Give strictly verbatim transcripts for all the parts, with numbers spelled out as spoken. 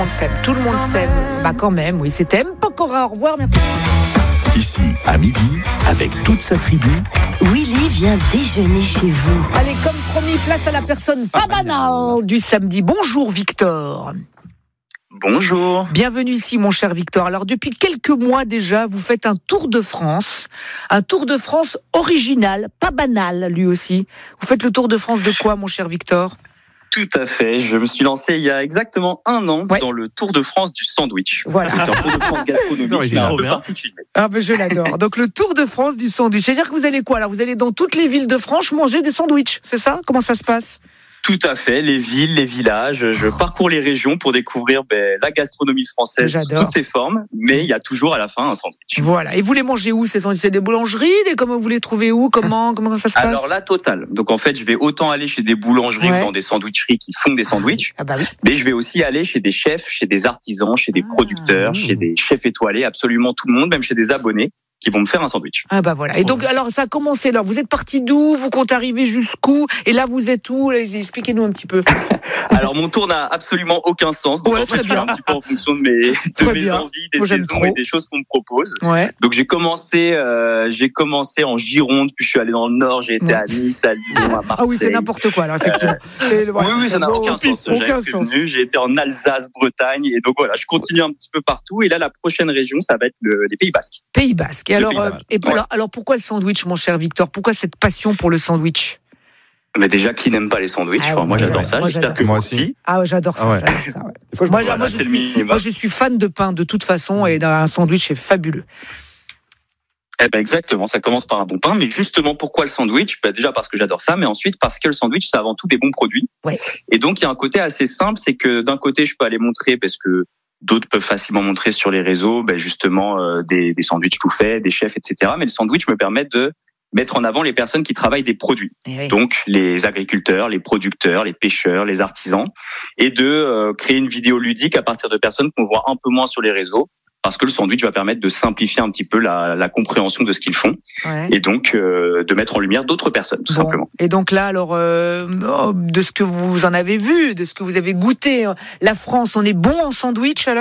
On s'aime, tout le monde s'aime. Bah quand même, oui, c'était M. Pokora. Au revoir, merci. Ici, à midi, avec toute sa tribu, Willy vient déjeuner chez vous. Allez, comme promis, place à la personne pas banale du samedi. Bonjour Victor. Bonjour. Bienvenue ici, mon cher Victor. Alors, depuis quelques mois déjà, vous faites un Tour de France. Un Tour de France original, pas banal, lui aussi. Vous faites le Tour de France de quoi, mon cher Victor ? Tout à fait. Je me suis lancé il y a exactement un an ouais. dans le Tour de France du sandwich. Voilà. C'est un Tour de France gastronomique, mais un peu particulier. Ah, ben je l'adore. Donc, le Tour de France du sandwich. C'est-à-dire que vous allez quoi ? Alors, vous allez dans toutes les villes de France manger des sandwichs, c'est ça ? Comment ça se passe ? Tout à fait, les villes, les villages. Je parcours les régions pour découvrir ben, la gastronomie française sous toutes ses formes, mais il y a toujours à la fin un sandwich. Voilà. Et vous les mangez où ces sandwichs ? C'est des boulangeries ? Des... Comment vous les trouvez où ? Comment comment ça se passe ? Alors la totale. Donc en fait, je vais autant aller chez des boulangeries ouais. ou dans des sandwicheries qui font des sandwichs, ah bah oui. mais je vais aussi aller chez des chefs, chez des artisans, chez des ah, producteurs, oui. chez des chefs étoilés, absolument tout le monde, même chez des abonnés qui vont me faire un sandwich. Ah bah voilà. Et donc alors ça a commencé. Alors vous êtes parti d'où ? Vous comptez arriver jusqu'où ? Et là vous êtes où ? Expliquez-nous un petit peu. Alors mon tour n'a absolument aucun sens. Donc ouais, en fait, très bien. Je fais un petit peu en fonction de mes, de mes envies, des Moi, saisons et des choses qu'on me propose. Ouais. Donc j'ai commencé, euh, j'ai commencé en Gironde, puis je suis allé dans le Nord, j'ai été ouais. à Nice, à Lyon, à Marseille. Ah oui, c'est n'importe quoi alors effectivement. Euh, c'est, voilà, oui oui, ça n'a bon, aucun sens. Aucun sens. Venu, j'ai été en Alsace, Bretagne, et donc voilà, je continue un petit peu partout. Et là, la prochaine région, ça va être le, les Pays Basques. Pays Basques. Et le alors, Pays Basques. Euh, et pour, ouais. alors, alors pourquoi le sandwich, mon cher Victor ? Pourquoi cette passion pour le sandwich ? Mais déjà, qui n'aime pas les sandwichs ? Ah, enfin, ouais, moi, j'adore ouais, ça. Moi, J'espère j'adore que moi ça. aussi. Ah ouais, j'adore ça. Ah ouais. J'adore ça ouais. moi, voilà, moi, je suis, moi, je suis fan de pain de toute façon, et un sandwich, c'est fabuleux. Eh ben exactement, ça commence par un bon pain, mais justement pourquoi le sandwich ? Ben déjà parce que j'adore ça, mais ensuite parce que le sandwich c'est avant tout des bons produits. Ouais. Et donc il y a un côté assez simple, c'est que d'un côté je peux aller montrer, parce que d'autres peuvent facilement montrer sur les réseaux, ben justement euh, des, des sandwichs tout faits, des chefs, et cetera. Mais le sandwich me permet de mettre en avant les personnes qui travaillent des produits, oui. donc les agriculteurs, les producteurs, les pêcheurs, les artisans, et de euh, créer une vidéo ludique à partir de personnes qu'on voit un peu moins sur les réseaux. Parce que le sandwich va permettre de simplifier un petit peu la, la compréhension de ce qu'ils font, ouais. et donc euh, de mettre en lumière d'autres personnes, tout bon. simplement. Et donc là, alors, euh, de ce que vous en avez vu, de ce que vous avez goûté, la France, on est bon en sandwich alors ?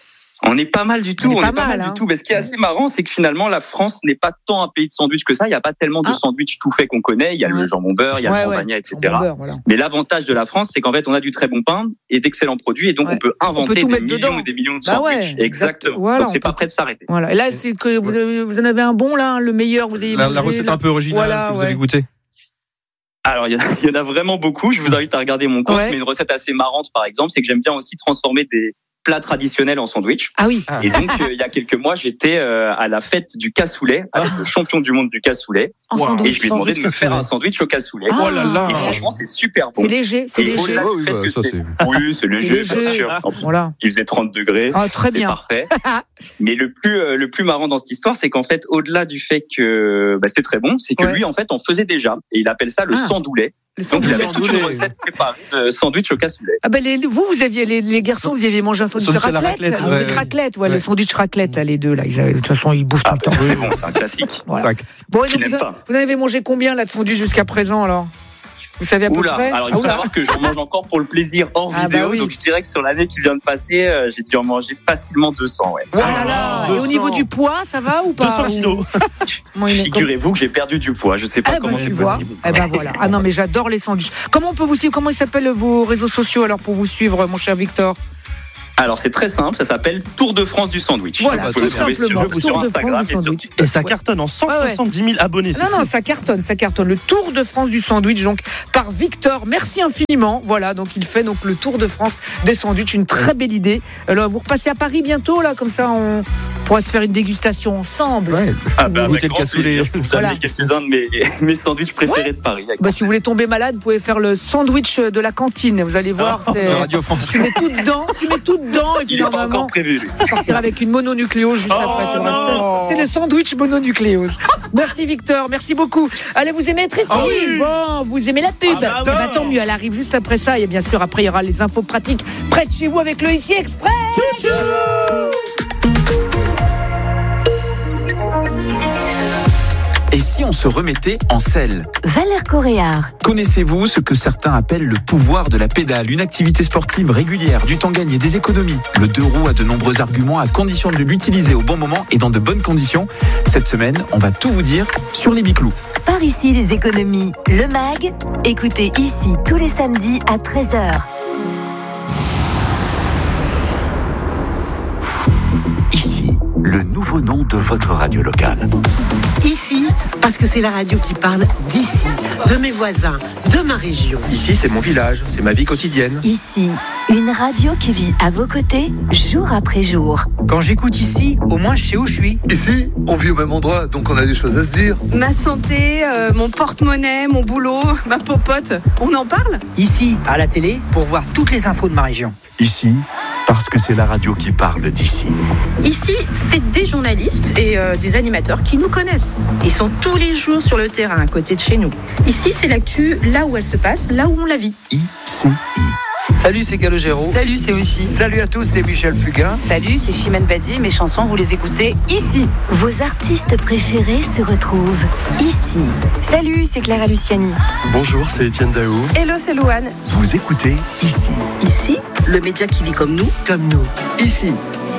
On est pas mal du tout, on est, on pas, est pas mal, mal hein. du tout. Mais ce qui est assez marrant, c'est que finalement, la France n'est pas tant un pays de sandwich que ça. Il n'y a pas tellement de ah. sandwich tout fait qu'on connaît. Il y a ouais. le jambon beurre, il y a ouais, le jambagna, ouais. et cetera. Beurre, voilà. Mais l'avantage de la France, c'est qu'en fait, on a du très bon pain et d'excellents produits, et donc ouais. on peut inventer on peut des millions dedans. et des millions de bah sandwichs. Ouais, exactement. Voilà, donc c'est pas peut... prêt de s'arrêter. Voilà. Et là, c'est que vous, avez, vous en avez un bon là, le meilleur. Vous avez la, la recette un peu originale voilà, que vous ouais. avez goûté. Alors, il y, y en a vraiment beaucoup. Je vous invite à regarder mon compte. Ouais. Mais une recette assez marrante, par exemple, c'est que j'aime bien aussi transformer des plat traditionnel en sandwich. Ah oui. Et donc euh, il y a quelques mois, j'étais euh, à la fête du cassoulet avec ah. le champion du monde du cassoulet. Wow. Et je lui ai demandé de me faire un sandwich au cassoulet. Ah. Oh là là. Et franchement, c'est super bon. C'est léger, c'est et léger. Oh là, oui, ça, c'est... oui, c'est léger, léger, bien sûr. En plus, voilà. Il faisait trente degrés. Ah, très bien. Parfait. Mais le plus euh, le plus marrant dans cette histoire, c'est qu'en fait, au-delà du fait que bah, c'était très bon, c'est que ouais. lui en fait en faisait déjà, et il appelle ça le ah. sandoulet. Donc il avait toute une recette préparée de sandwich au cassoulet. Ah ben les, vous vous aviez les, les garçons, vous aviez mangé un sandwich raclette, raclette, ouais, ouais. raclette, ouais, ouais. le sandwich raclette là, les deux là, ils avaient, de toute façon ils bouffent ah, tout le temps. C'est bon, c'est un classique. Voilà. C'est un classique. Bon, et donc, vous, a, vous en avez mangé combien là de sandwich jusqu'à présent alors? Vous savez à peu Oula, près. Alors il faut Oula. savoir que j'en mange encore pour le plaisir hors ah vidéo, bah oui. donc je dirais que sur l'année qui vient de passer, euh, j'ai dû en manger facilement deux cents. Ouais. Voilà. Ah, et au niveau du poids, ça va ou pas? deux cents kilos. Figurez-vous que j'ai perdu du poids, je sais pas eh comment ben, c'est vois. possible. Eh ben voilà. Ah non mais j'adore les sandwichs. Comment on peut vous suivre? Comment ils s'appellent vos réseaux sociaux alors pour vous suivre, mon cher Victor? Alors c'est très simple, ça s'appelle Tour de France du sandwich. Voilà, vous tout simplement. Sur, sur Instagram et, sur... et ça cartonne en cent soixante-dix mille abonnés. Non, non, ça cartonne, ça cartonne. Le Tour de France du sandwich, donc par Victor. Merci infiniment. Voilà, donc il fait donc le Tour de France des sandwichs, une très belle idée. Alors vous repassez à Paris bientôt là, comme ça on pourra se faire une dégustation ensemble. Ouais. Ah bah, goûter le cassoulet. Vous voilà. avez quelques-uns de mes, mes sandwichs préférés ouais. de Paris. Bah, si vous voulez tomber malade, vous pouvez faire le sandwich de la cantine. Vous allez voir, oh, c'est. Radio France. Tu mets tout dedans, tu mets tout dedans et puis normalement. Prévu, partir avec une mononucléose juste oh après. Non. C'est le sandwich mononucléose. Merci Victor, merci beaucoup. Allez, vous aimez être ici oh oui. Bon, vous aimez la pub. Ah bah, bah, tant mieux, elle arrive juste après ça. Et bien sûr, après, il y aura les infos pratiques près de chez vous avec le Ici Express. Et si on se remettait en selle? Valère Coréard. Connaissez-vous ce que certains appellent le pouvoir de la pédale? Une activité sportive régulière, du temps gagné, des économies. Le deux roues a de nombreux arguments à condition de l'utiliser au bon moment et dans de bonnes conditions. Cette semaine, on va tout vous dire sur les biclous. Par ici, les économies. Le mag. Écoutez ici tous les samedis à treize heures. Ici, le nouveau nom de votre radio locale. Ici, parce que c'est la radio qui parle d'ici, de mes voisins, de ma région. Ici, c'est mon village, c'est ma vie quotidienne. Ici, une radio qui vit à vos côtés, jour après jour. Quand j'écoute ici, au moins je sais où je suis. Ici, on vit au même endroit, donc on a des choses à se dire. Ma santé, euh, mon porte-monnaie, mon boulot, ma popote, on en parle ? Ici, à la télé, pour voir toutes les infos de ma région. Ici, parce que c'est la radio qui parle d'ici. Ici, c'est des journalistes et euh, des animateurs qui nous connaissent. Ils sont tous les jours sur le terrain, à côté de chez nous. Ici, c'est l'actu, là où elle se passe, là où on la vit. Ici. Salut, c'est Calogero. Salut, c'est Oishi. Salut à tous, c'est Michel Fugain. Salut, c'est Chimène Badi. Mes chansons, vous les écoutez ici. Vos artistes préférés se retrouvent ici. Salut, c'est Clara Luciani. Bonjour, c'est Étienne Daou. Hello, c'est Louane. Vous écoutez ici. Ici, le média qui vit comme nous, comme nous. Ici.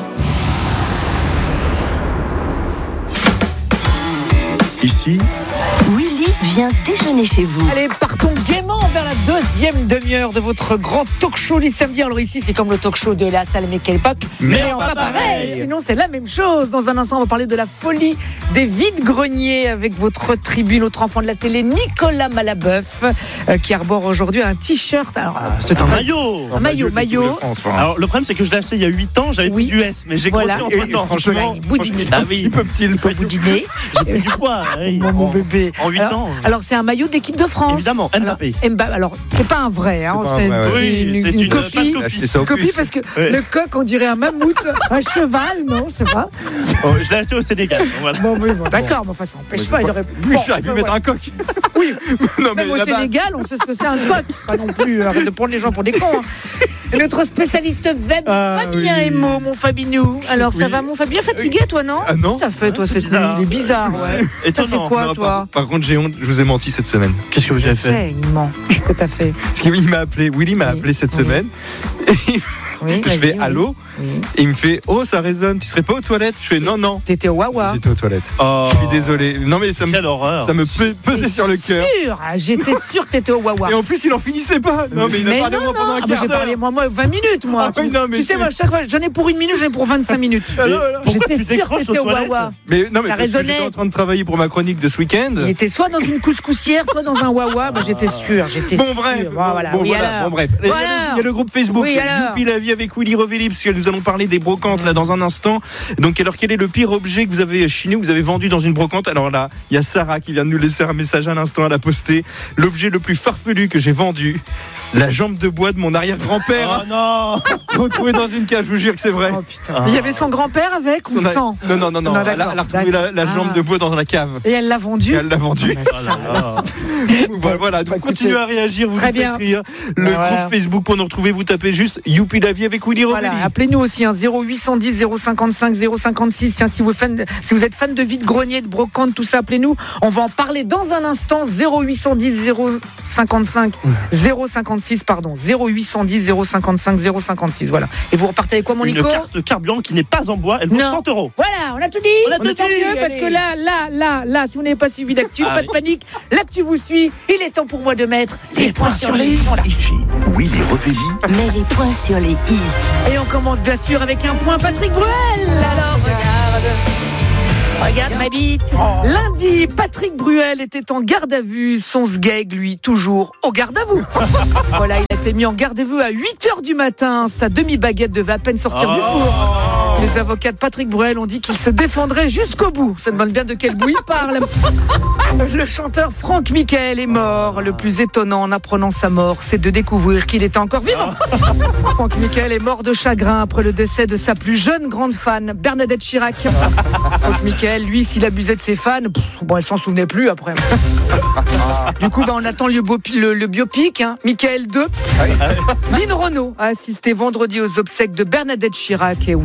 Ici. Willy vient déjeuner chez vous. Allez, partons gaiement vers la deuxième demi-heure de votre grand talk show les samedis. Alors ici, c'est comme le talk show de la salle Mais quelle époque, mais, mais en pas pareil. pareil. Sinon, c'est la même chose. Dans un instant, on va parler de la folie des vides-greniers avec votre tribu, notre enfant de la télé, Nicolas Malabeuf, euh, qui arbore aujourd'hui un t-shirt. Alors, ah, c'est un maillot. Un maillot, maillot. France, alors, le problème, c'est que je l'ai acheté il y a huit ans, j'avais oui. plus d'U S, mais j'ai voilà. grossi entre temps. Franchement, boudiné. Ah oui, un petit peu boudiné. J'ai pris du poids. Hey, mon, mon bébé. En huit ans. Alors, c'est un maillot d'équipe de France. Évidemment, Mbappé. Alors, Mbappé. Alors, c'est pas un vrai, hein, c'est, c'est, un vrai, ouais. une, oui, une, c'est une, copie. une copie. Une copie parce que ouais. le coq, on dirait un mammouth, un cheval, non, je sais pas. Oh, je l'ai acheté au Sénégal. Voilà. Bon, oui, bon, d'accord, mais enfin, ça n'empêche pas. Il aurait. Oui, bon, j'aurais pu mettre un coq. Oui, non, mais même au Sénégal, on sait ce que c'est un coq. Pas non plus, arrête de prendre les gens pour des cons. Hein. Et notre spécialiste web, ah, Fabien oui. Emo, mon Fabinou. Alors, ça oui. va, mon Fabien? Bien fatigué, toi, non? Ah non. Qu'est-ce que t'as fait, toi, c'est cette nuit? Il est bizarre, ouais. Et t'as fait quoi, non, toi par, par contre, j'ai honte, je vous ai menti cette semaine. Qu'est-ce que vous avez fait? Je sais, il ment. Qu'est-ce que t'as fait? Parce qu'il m'a appelé, Willy m'a oui. appelé cette oui. semaine. Et oui, je fais allô oui. Et il me fait oh ça résonne, tu serais pas aux toilettes? Je fais non non. T'étais au Wawa? J'étais aux toilettes. Oh. Je suis désolé. Non mais ça me Quelle horreur. Ça me pe- pesait sur le cœur. J'étais sûr que t'étais au Wawa. Et en plus il en finissait pas. Non mais il mais a parlé non, moi pendant non. un ah, quart d'heure. J'ai parlé moi moi vingt minutes moi. Ah, tu non, mais tu sais moi chaque fois j'en ai pour une minute, j'en ai pour vingt-cinq minutes. Ah, non, j'étais sûr que t'étais au Wawa. Mais non mais ça résonnait. J'étais en train de travailler pour ma chronique de ce week-end. Il était soit dans une couscoussière, soit dans un Wawa. Bah j'étais sûr, j'étais bon, sûr. Bref, bon voilà. Bon oui, voilà. Bon bref. Il y a le groupe Facebook. Youpi la vie avec Willy Revelli parce que nous allons parler des brocantes là dans un instant. Donc alors quel est le pire objet que vous avez chiné, que vous avez vendu dans une brocante? Alors là, il y a Sarah qui vient de nous laisser un message à l'instant, elle a posté l'objet le plus farfelu que j'ai vendu. La jambe de bois de mon arrière-grand-père. Oh non. Retrouvé dans une cage, je vous jure que c'est vrai. Oh putain. Ah. Il y avait son grand-père avec ou son sans? Non, non, non, non. non elle, a, elle a retrouvé la, la jambe ah. de bois dans la cave. Et elle l'a vendue? Et elle l'a vendue. Ah, voilà, voilà, donc continuez à réagir, vous Très nous faites rire. Le voilà. groupe Facebook pour nous retrouver, vous tapez juste Youpi la vie avec Willy Revelli. Voilà, appelez-nous aussi, hein, zéro huit cent dix zéro cinquante-cinq zéro cinquante-six. Tiens, si vous, fan, si vous êtes fan de vide-grenier, de brocante, tout ça, appelez-nous. On va en parler dans un instant. zéro huit cent dix zéro cinquante-cinq zéro cinquante-six, pardon. zéro huit cent dix zéro cinquante-cinq zéro cinquante-six, voilà. Et vous repartez avec quoi, mon Nico? Une carte carburant qui n'est pas en bois, elle vaut non. cent euros. Voilà, on a tout dit. On a tout dit. Mieux parce que là, là, là, là, si vous n'avez pas suivi l'actu, ah, pas oui. de panique. L'actu vous suit. Il est temps pour moi de mettre les, les points, points sur les i. Ici, Willy Revelli. Mais les points sur les i. Et on commence bien sûr avec un point Patrick Bruel. Alors, regarde. Regarde ma bite. Oh. Lundi, Patrick Bruel était en garde à vue. Son sgeg, lui, toujours au garde à vous. Voilà, il a été mis en garde à vue à huit heures du matin. Sa demi-baguette devait à peine sortir oh. du four. Les avocats de Patrick Bruel ont dit qu'il se défendrait jusqu'au bout. Ça demande bien de quel bout il parle. Le chanteur Franck Michael est mort. Le plus étonnant en apprenant sa mort, c'est de découvrir qu'il était encore vivant. Franck Michael est mort de chagrin après le décès de sa plus jeune grande fan, Bernadette Chirac. Franck Michael, lui, s'il abusait de ses fans, pff, bon, elle s'en souvenait plus après. Du coup, bah, on attend le, biopi- le, le biopic, hein. Michael deux. Lynn Renaud a assisté vendredi aux obsèques de Bernadette Chirac. Et oui, elle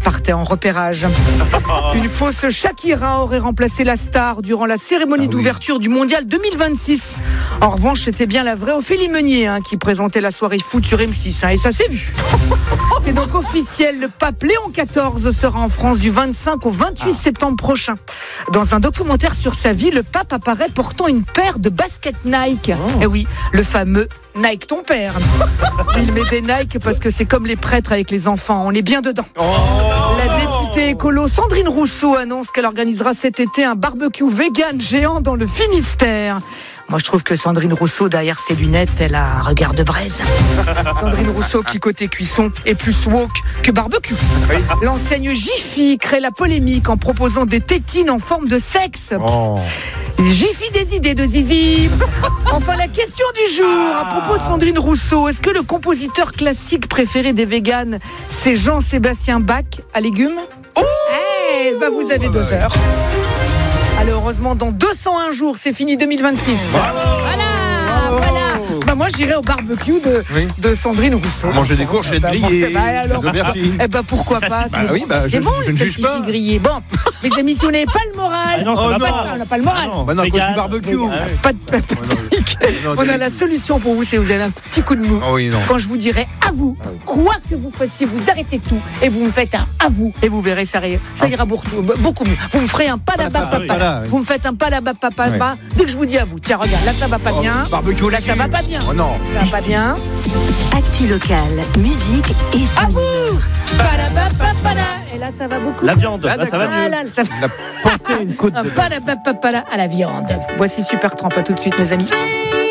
partait en repérage. Une fausse Shakira aurait remplacé la star durant la cérémonie ah oui. d'ouverture du Mondial deux mille vingt-six. En revanche, c'était bien la vraie Ophélie Meunier hein, qui présentait la soirée foot sur M six. Hein, et ça s'est vu. C'est donc officiel, le pape Léon quatorze sera en France du vingt-cinq au vingt-huit ah. septembre prochain. Dans un documentaire sur sa vie, le pape apparaît portant une paire de baskets Nike. Oh. Et oui, le fameux Nike ton père. Il met des Nike parce que c'est comme les prêtres avec les enfants, on est bien dedans. Oh. La députée écolo Sandrine Rousseau annonce qu'elle organisera cet été un barbecue vegan géant dans le Finistère. Moi, je trouve que Sandrine Rousseau, derrière ses lunettes, elle a un regard de braise. Sandrine Rousseau, qui côté cuisson, est plus woke que barbecue. Oui. L'enseigne Jiffy crée la polémique en proposant des tétines en forme de sexe. Oh. Jiffy des idées de zizi. Enfin, la question du jour, à propos de Sandrine Rousseau, est-ce que le compositeur classique préféré des véganes, c'est Jean-Sébastien Bach à légumes? Oh hey, bah vous avez deux heures. Alors heureusement, dans deux cent un jours, c'est fini deux mille vingt-six. Bravo, voilà, bravo. Voilà. Bah moi, j'irai au barbecue de, oui. de Sandrine Rousseau. Manger des courgettes bah, grillées, bah, alors, des aubergines. Eh bah pourquoi ça, pas c'est, bah, oui, bah, c'est je, bon, je les salsifis grillés. Bon, mes amis, si vous n'avez pas le moral, ah non, on n'a pas, pas, pas le moral. Ah non, bah non, quand barbecue. Ah, pas de panique. On a la solution pour vous, c'est vous avez un petit coup de mou. Oh oui, non. Quand je vous dirai à vous, quoi que vous fassiez, vous arrêtez tout et vous me faites un à vous et vous verrez, ça, ça ira beaucoup mieux. Vous me ferez un pas là-bas, papa. Vous me faites un pas là-bas, papa. Dès que je vous dis à vous, tiens, regarde, là ça va pas bien. Barbecue, là ça va pas bien. Oh non. Ça va pas bien. Actu locale, musique et à vous. Et là ça va beaucoup. La viande, là, là ça va mieux. Ah, là, ça va. La pensée à une côte de à la viande. Voici Super Tramp, à tout de suite mes amis.